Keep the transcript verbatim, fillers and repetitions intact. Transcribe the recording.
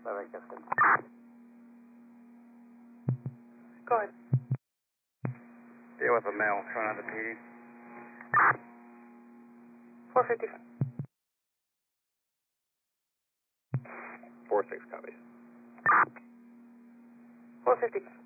Very good. Go ahead. Deal with a male, trying on the P D. four fifty-five. four six copies. four fifty-five.